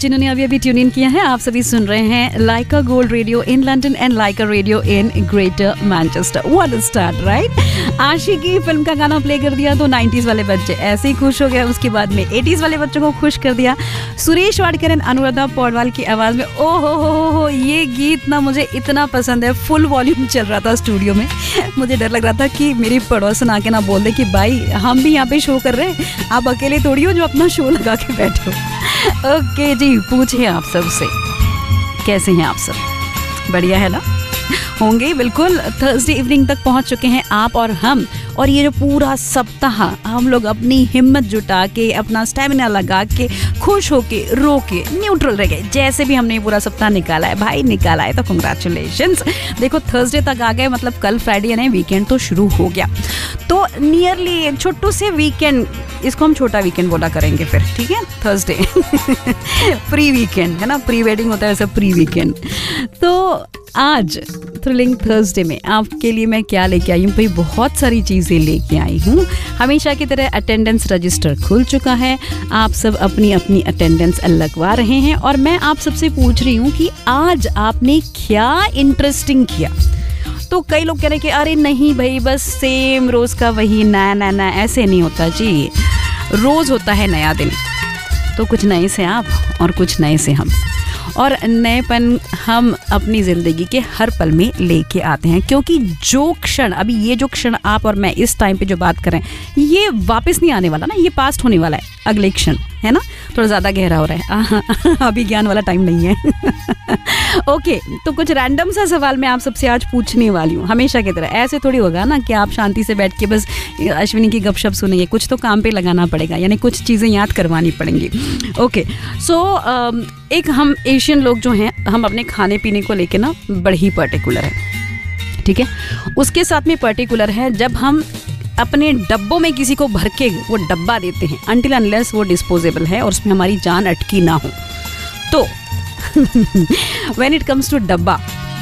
जिन्होंने अभी अभी ट्यून इन किया है, आप सभी सुन रहे हैं लाइका gold radio in London and Lyca radio in greater Manchester. What a start, right? Aashiqui film का गाना प्ले कर दिया तो 90s वाले बच्चे ऐसे ही खुश हो गए, उसके बाद में 80s वाले बच्चों को खुश कर दिया। सुरेश वाडकर एंड अनुराधा पौडवाल की आवाज़ में ओ हो, ये गीत ना मुझे इतना पसंद है। फुल वॉल्यूम चल रहा था स्टूडियो में, मुझे डर लग रहा था कि मेरी पड़ोसन आके ना बोल दे कि भाई हम भी यहाँ पे शो कर रहे हैं, आप अकेले थोड़ी हो जो अपना शो लगा के बैठो। ओके जी, पूछिए आप सबसे, कैसे हैं आप सब? बढ़िया है ना? होंगे बिल्कुल। थर्सडे इवनिंग तक पहुंच चुके हैं आप और हम, और ये जो पूरा सप्ताह हम लोग अपनी हिम्मत जुटा के, अपना स्टेमिना लगा के, खुश होके, रो के, न्यूट्रल रह गए, जैसे भी हमने पूरा सप्ताह निकाला है भाई, निकाला है तो कंग्रेचुलेशंस। देखो थर्सडे तक आ गए, मतलब कल फ्राइडे यानी वीकेंड तो शुरू हो गया। तो नियरली छोटू से वीकेंड, इसको हम छोटा वीकेंड बोला करेंगे फिर, ठीक है? थर्सडे प्री वीकेंड है ना, प्री वेडिंग होता है वैसे प्री वीकेंड। तो आज थ्रिलिंग थर्सडे में आपके लिए मैं क्या लेके आई हूँ भाई? बहुत सारी चीज़ें लेके आई हूँ। हमेशा की तरह अटेंडेंस रजिस्टर खुल चुका है, आप सब अपनी अपनी अटेंडेंस लगवा रहे हैं, और मैं आप सबसे पूछ रही हूँ कि आज आपने क्या इंटरेस्टिंग किया। तो कई लोग कह रहे हैं कि अरे नहीं भाई, बस सेम रोज़ का वही नया, ऐसे नहीं होता जी। रोज़ होता है नया दिन, तो कुछ नए से आप और कुछ नए से हम, और नएपन हम अपनी ज़िंदगी के हर पल में लेके आते हैं। क्योंकि जो क्षण, अभी ये जो क्षण आप और मैं इस टाइम पे जो बात कर रहे हैं, ये वापस नहीं आने वाला ना, ये पास्ट होने वाला है अगले क्षण, है ना? थोड़ा ज़्यादा गहरा हो रहा है, अभी ज्ञान वाला टाइम नहीं है। ओके, तो कुछ रैंडम सा सवाल मैं आप सबसे आज पूछने वाली हूँ। हमेशा की तरह ऐसे थोड़ी होगा ना कि आप शांति से बैठ के बस अश्विनी की गपशप सुनेंगे, कुछ तो काम पे लगाना पड़ेगा, यानी कुछ चीज़ें याद करवानी पड़ेंगी। ओके, सो एक हम एशियन लोग जो हैं, हम अपने खाने पीने को लेके ना बड़े ही पर्टिकुलर है, ठीक है? उसके साथ में पर्टिकुलर है जब हम अपने डब्बों में किसी को भर के वो डब्बा देते हैं, अनटिल अनलेस वो डिस्पोजेबल है और उसमें हमारी जान अटकी ना हो। तो व्हेन इट कम्स टू डब्बा,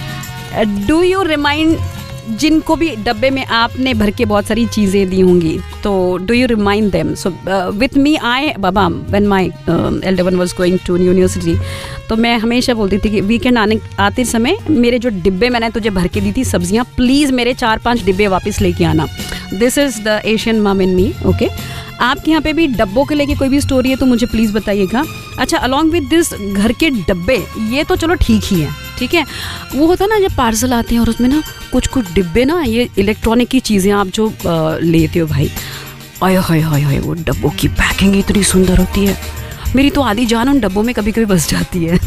डू यू रिमाइंड, जिनको भी डब्बे में आपने भर के बहुत सारी चीज़ें दी होंगी, तो do you remind them? So with me, I Baba when my Elder one was going to university, तो मैं हमेशा बोलती थी कि वीकेंड आते समय मेरे जो डिब्बे मैंने तुझे भर के दी थी सब्जियां, प्लीज़ मेरे 4-5 डिब्बे वापस लेके आना। दिस इज़ द एशियन मम इन मी। ओके, आपके यहाँ पे भी डब्बों के लेके कोई भी स्टोरी है तो मुझे प्लीज़ बताइएगा। अच्छा, अलॉन्ग विद दिस घर के डब्बे, ये तो चलो ठीक ही है, ठीक है? वो होता है ना जब पार्सल आते हैं और उसमें ना कुछ डिब्बे ना, ये इलेक्ट्रॉनिक की चीज़ें आप जो लेते हो भाई, आय हाय हाय हाय, वो डब्बों की पैकिंग इतनी सुंदर होती है, मेरी तो आधी जान उन डब्बों में कभी कभी बस जाती है।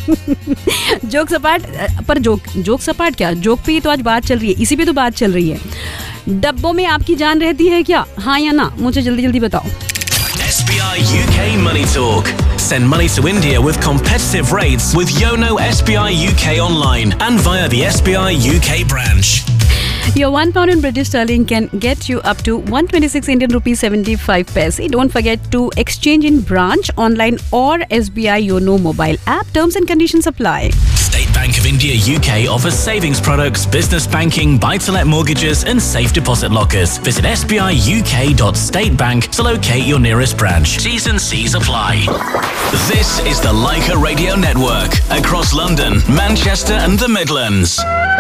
जोक सपाट, पर जोक सपाट क्या, जोक पे ही तो आज बात चल रही है, इसी पे तो बात चल रही है। डब्बों में आपकी जान रहती है क्या? हाँ या ना? मुझे जल्दी जल्दी बताओ। SBI UK Money Talk. Send money to India with competitive rates with Yono SBI UK online and via the SBI UK branch. Your £1 in British sterling can get you up to 126 Indian rupees 75 paise. Don't forget to exchange in branch, online or SBI Yono mobile app. Terms and conditions apply. State Bank of India UK offers savings products, business banking, buy-to-let mortgages and safe deposit lockers. Visit sbiuk.statebank to locate your nearest branch. T's and C's apply. This is the Laika Radio Network across London, Manchester and the Midlands.